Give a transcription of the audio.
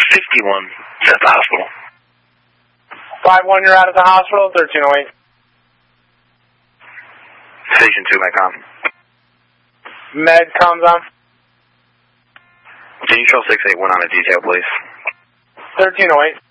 51 at the hospital. 5-1, you're out of the hospital, 1308. Station 2, Medcom. Medcom's on. Can you show 681 on a detail, please? 1308.